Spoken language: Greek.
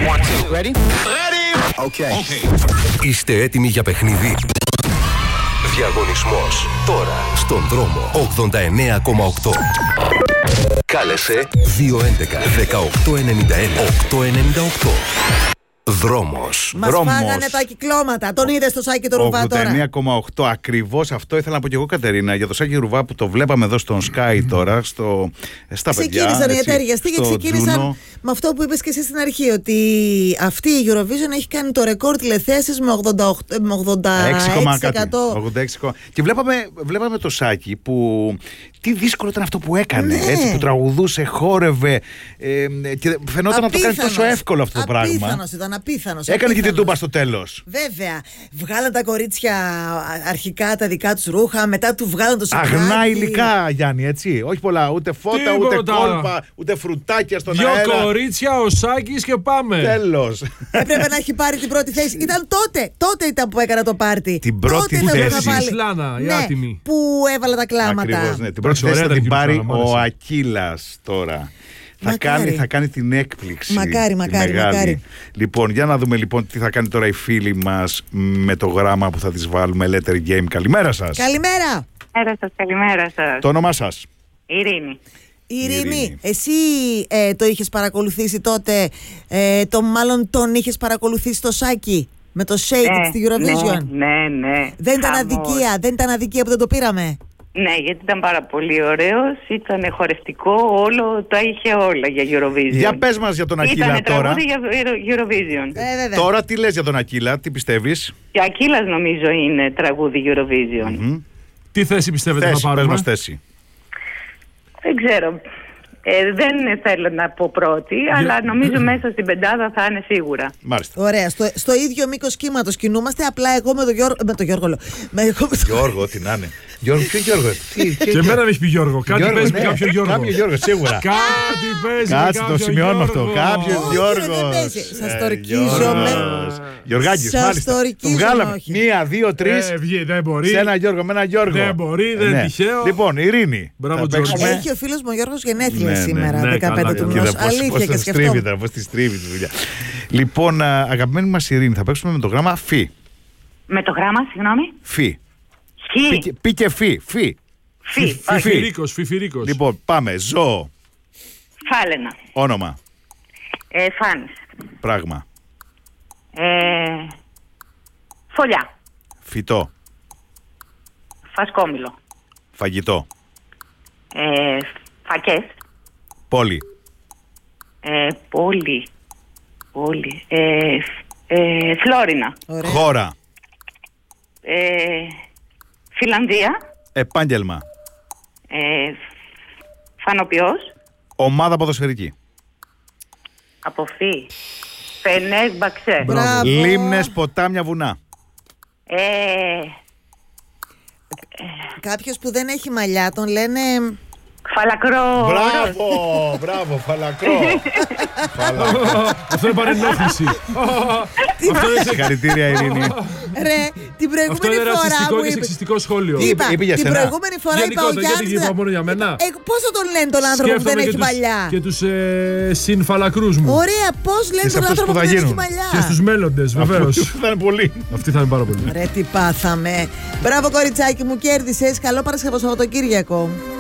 Ready? Okay. Είστε έτοιμοι για παιχνίδι? Διαγωνισμός τώρα στον δρόμο 89,8. Κάλεσε 211 1891 898. Δρόμος. Μας φάγανε τα κυκλώματα. Τον είδες το Σάκη το Ρουβά τώρα? 89,8. Ακριβώς αυτό ήθελα να πω και εγώ, Κατερίνα, για το Σάκη Ρουβά που το βλέπαμε εδώ στον Sky τώρα, στα παιδιά. Ξεκίνησαν οι εταιρείες και ξεκίνησαν με αυτό που είπες και εσύ στην αρχή, ότι αυτή η Eurovision έχει κάνει το ρεκόρ τηλεθέσεις με 86%. Και βλέπαμε το Σάκη που τι δύσκολο ήταν αυτό που έκανε. Ναι. Έτσι, που τραγουδούσε, χόρευε. Και φαινόταν να το κάνει τόσο εύκολο αυτό το πράγμα. Απίθανος. Έκανε και την τούμπα στο τέλος. Βέβαια. Βγάλαν τα κορίτσια αρχικά τα δικά τους ρούχα, μετά του βγάλαν το σοκάκι. Αγνά υλικά, Γιάννη, έτσι. Όχι πολλά, ούτε φώτα, ούτε κόλπα, ούτε φρουτάκια στον αέρα. Δυο κορίτσια, ο Σάκης και πάμε. Τέλος. Έπρεπε να έχει πάρει την πρώτη θέση. Ήταν τότε ήταν που έκανα το πάρτι. Την πρώτη θέση. Η άτιμη. Που έβαλα τα κλάματα. Ακριβώς, ναι. Την πρώτη θέση θα την πάρει ο Ακύλας τώρα. Θα κάνει την έκπληξη. Μακάρι. Λοιπόν, για να δούμε λοιπόν τι θα κάνει τώρα η φίλη μας με το γράμμα που θα της βάλουμε. Letter Game. Καλημέρα σας. Καλημέρα σας. Το όνομά σας? Ειρήνη, εσύ το είχες παρακολουθήσει τότε, μάλλον τον είχες παρακολουθήσει το Σάκη με το Shake στη Eurovision? Ναι. Δεν ήταν αδικία που δεν το πήραμε? Ναι, γιατί ήταν πάρα πολύ ωραίος, ήταν χορευτικό, όλο, τα είχε όλα για Eurovision. Για πες μας για τον Ακύλα τώρα. Ήταν τραγούδι για Eurovision. Τώρα τι λες για τον Ακύλα, τι πιστεύεις? Και ο Ακύλας νομίζω είναι τραγούδι Eurovision. Τι θέση πιστεύετε να πάρουμε? Πες μας θέση. Δεν ξέρω. Δεν θέλω να πω πρώτη, αλλά νομίζω μέσα στην πεντάδα θα είναι σίγουρα. Μάλιστα. Ωραία. Στο ίδιο μήκος κύματος κινούμαστε. Απλά εγώ με τον Γιώργο. Γιώργο, τι να είναι. Γιώργο, ποιο Γιώργο? Και εμένα με έχει πει Γιώργο. Κάτι παίζει με κάποιο Γιώργο. Κάποιο Γιώργο, σίγουρα. Κάτι παίζει. Κάτσε, το σημειώνω αυτό. Κάποιο Γιώργο. Σας το ορκίζομαι. Γιωργάκης, μάλιστα. Το βγάλαμε. 1, 2, 3. Δεν μπορεί. Σε ένα Γιώργο, με ένα Γιώργο. Δεν μπορεί, δεν είναι τυχαίο. Λοιπόν, Ειρήνη. Έχει ο φίλος μου ο Γιώργος γενέθλια σήμερα, 15 του μηνός. Αλήθεια και σκεφτόμουν. Πώς τη στρίβει τη δουλειά. Λοιπόν, αγαπημένη μας Ειρήνη, θα παίξουμε με το γράμμα Φι. Με το γράμμα, συγγνώμη. Φι. Χι. Πι και Φι. Φιφυρίκος. Λοιπόν, πάμε. Ζώο. Φάλαινα. Όνομα. Φάνης. Πράγμα. Φωλιά. Φυτό. Φασκόμηλο. Φαγητό. Φακές. Πόλη. Πόλη. Φλόρινα. Ωραία. Χώρα. Φιλανδία. Επάγγελμα. Φανοποιός. Ομάδα ποδοσφαιρική. Αποφύ. Φενέρμπαξε. Λίμνες, ποτάμια, βουνά. Κάποιος που δεν έχει μαλλιά τον λένε... Φαλακρό. Μπράβο, φαλακρό. Αυτό είναι παρενόχληση. Συγχαρητήρια, Ειρήνη. Ρε, την προηγούμενη φορά ρατσιστικό μου και είπε... σεξιστικό σχόλιο. Την προηγούμενη φορά είπα ο Γιάννης... Γιατί είπα μόνο για μένα. Πώς θα τον λένε τον άνθρωπο που δεν έχει μαλλιά? Και τους συνφαλακρούς μου. Ωραία, πώς λένε τον άνθρωπο που δεν έχει μαλλιά? Και στους μέλλοντες, βεβαίως. Αυτοί θα είναι πάρα πολύ. Ρε, τι πάθαμε. Μπράβο, κοριτσάκι μου, κέρδισες. Καλό Παρασκευό Σαββατοκύριακο.